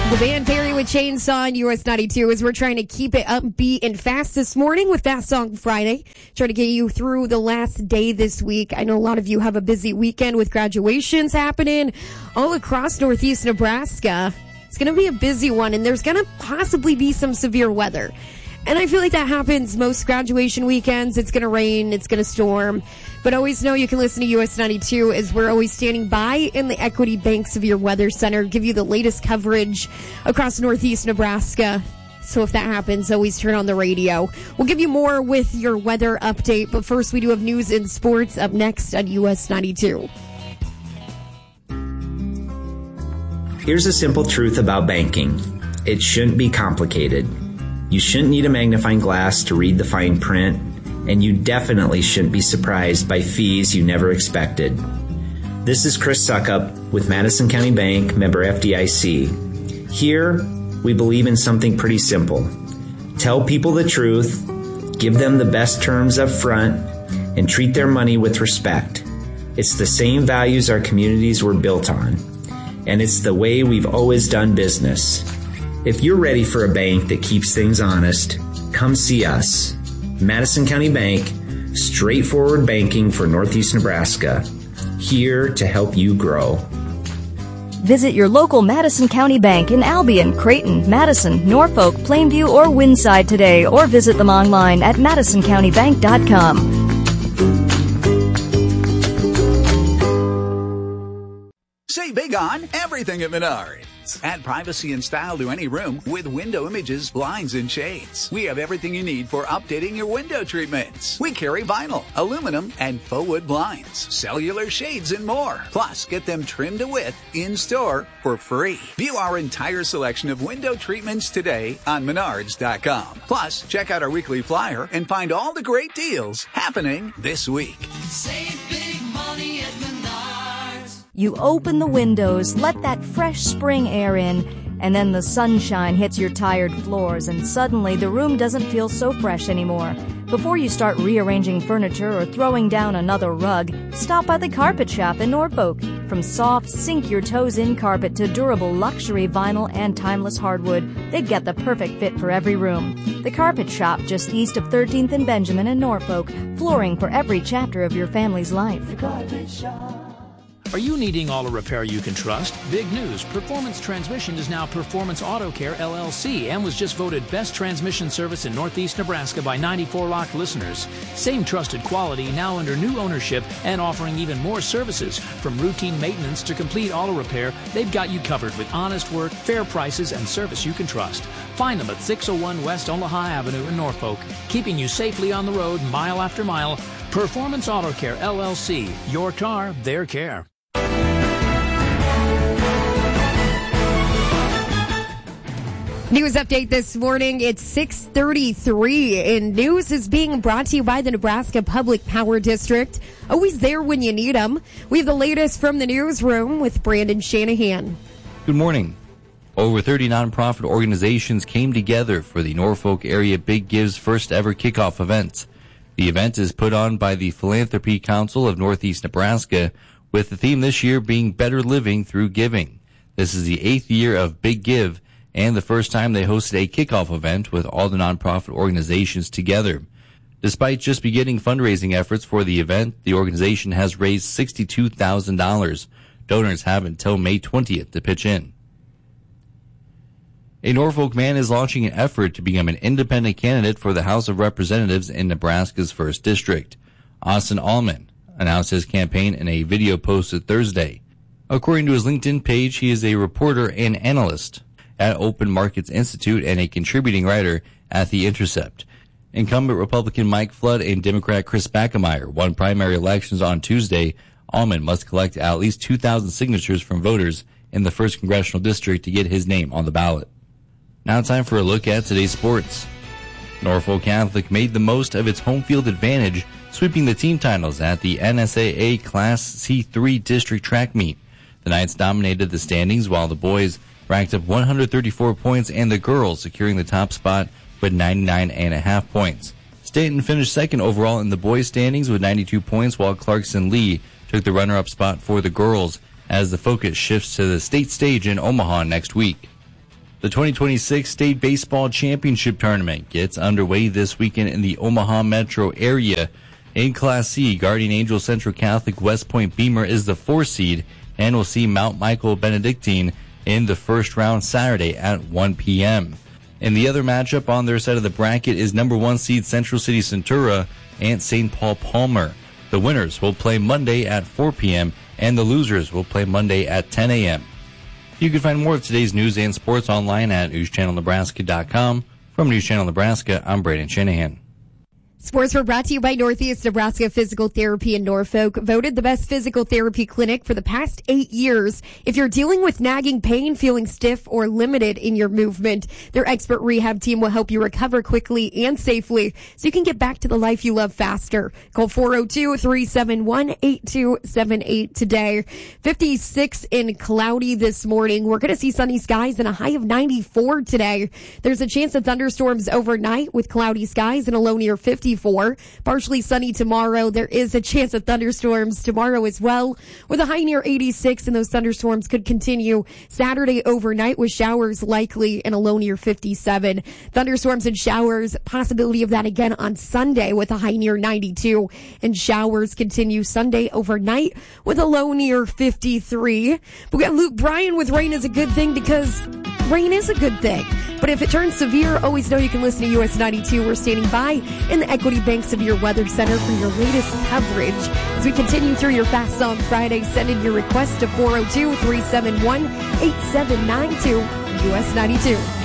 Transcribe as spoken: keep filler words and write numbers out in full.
The band Perry with Chainsaw on U S ninety-two as we're trying to keep it upbeat and fast this morning with Fast Song Friday. Trying to get you through the last day this week. I know a lot of you have a busy weekend with graduations happening all across Northeast Nebraska. It's going to be a busy one, and there's going to possibly be some severe weather. And I feel like that happens most graduation weekends. It's going to rain, it's going to storm. But always know you can listen to U S ninety-two as we're always standing by in the Equity Bank Severe Weather Center, give you the latest coverage across Northeast Nebraska. So if that happens, always turn on the radio. We'll give you more with your weather update. But first, we do have news and sports up next on U S ninety-two. Here's a simple truth about banking. It shouldn't be complicated. You shouldn't need a magnifying glass to read the fine print, and you definitely shouldn't be surprised by fees you never expected. This is Chris Suckup with Madison County Bank, member F D I C. Here, we believe in something pretty simple. Tell people the truth, give them the best terms up front, and treat their money with respect. It's the same values our communities were built on, and it's the way we've always done business. If you're ready for a bank that keeps things honest, come see us. Madison County Bank, straightforward banking for Northeast Nebraska. Here to help you grow. Visit your local Madison County Bank in Albion, Creighton, Madison, Norfolk, Plainview, or Winside today, or visit them online at madison county bank dot com. Say big on everything at Menards. Add privacy and style to any room with window images, blinds, and shades. We have everything you need for updating your window treatments. We carry vinyl, aluminum, and faux wood blinds, cellular shades, and more. Plus, get them trimmed to width in-store for free. View our entire selection of window treatments today on menards dot com. Plus, check out our weekly flyer and find all the great deals happening this week. Save big money at Menards. You open the windows, let that fresh spring air in, and then the sunshine hits your tired floors, and suddenly the room doesn't feel so fresh anymore. Before you start rearranging furniture or throwing down another rug, stop by the Carpet Shop in Norfolk. From soft, sink-your-toes-in carpet to durable luxury vinyl and timeless hardwood, they get the perfect fit for every room. The Carpet Shop, just east of thirteenth and Benjamin in Norfolk, flooring for every chapter of your family's life. The Carpet Shop. Are you needing auto repair you can trust? Big news. Performance Transmission is now Performance Auto Care, L L C, and was just voted Best Transmission Service in Northeast Nebraska by ninety-four Rock listeners. Same trusted quality, now under new ownership and offering even more services. From routine maintenance to complete auto repair, they've got you covered with honest work, fair prices, and service you can trust. Find them at six oh one West Omaha Avenue in Norfolk, keeping you safely on the road mile after mile. Performance Auto Care, L L C. Your car, their care. News update this morning. It's six thirty-three, and news is being brought to you by the Nebraska Public Power District. Always there when you need them. We have the latest from the newsroom with Brandon Shanahan. Good morning. Over thirty nonprofit organizations came together for the Norfolk area Big Give's first ever kickoff event. The event is put on by the Philanthropy Council of Northeast Nebraska, with the theme this year being Better Living Through Giving. This is the eighth year of Big Give, and the first time they hosted a kickoff event with all the nonprofit organizations together. Despite just beginning fundraising efforts for the event, the organization has raised sixty-two thousand dollars. Donors have until May twentieth to pitch in. A Norfolk man is launching an effort to become an independent candidate for the House of Representatives in Nebraska's first District. Austin Allman announced his campaign in a video posted Thursday. According to his LinkedIn page, he is a reporter and analyst at Open Markets Institute and a contributing writer at The Intercept. Incumbent Republican Mike Flood and Democrat Chris Backemeyer won primary elections on Tuesday. Allman must collect at least two thousand signatures from voters in the first congressional district to get his name on the ballot. Now time for a look at today's sports. Norfolk Catholic made the most of its home field advantage, sweeping the team titles at the N S A A Class C three district track meet. The Knights dominated the standings while the boys racked up one hundred thirty-four points and the girls securing the top spot with ninety-nine and a half points. Stanton finished second overall in the boys' standings with ninety-two points, while Clarkson Lee took the runner-up spot for the girls as the focus shifts to the state stage in Omaha next week. The twenty twenty-six State Baseball Championship Tournament gets underway this weekend in the Omaha metro area. In Class C, Guardian Angel Central Catholic West Point Beamer is the four seed and will see Mount Michael Benedictine in the first round Saturday at one p.m. And the other matchup on their side of the bracket is number one seed Central City Centura and Saint Paul Palmer. The winners will play Monday at four p.m. and the losers will play Monday at ten a.m. You can find more of today's news and sports online at news channel nebraska dot com. From News Channel Nebraska, I'm Braden Shanahan. Sports were brought to you by Northeast Nebraska Physical Therapy in Norfolk, voted the best physical therapy clinic for the past eight years. If you're dealing with nagging pain, feeling stiff, or limited in your movement, their expert rehab team will help you recover quickly and safely so you can get back to the life you love faster. Call four oh two, three seven one, eight two seven eight today. fifty-six in cloudy this morning. We're going to see sunny skies and a high of ninety-four today. There's a chance of thunderstorms overnight with cloudy skies and a low near fifty. Partially sunny tomorrow. There is a chance of thunderstorms tomorrow as well, with a high near eighty-six, and those thunderstorms could continue Saturday overnight with showers likely and a low near fifty-seven. Thunderstorms and showers, possibility of that again on Sunday with a high near ninety-two, and showers continue Sunday overnight with a low near fifty-three. But we got Luke Bryan with rain is a good thing because rain is a good thing. But if it turns severe, always know you can listen to U S ninety-two. We're standing by in the Equity Bank Severe Weather Center for your latest coverage. As we continue through your Fast Song Friday, send in your request to four oh two, three seven one, eight seven nine two. U S ninety-two.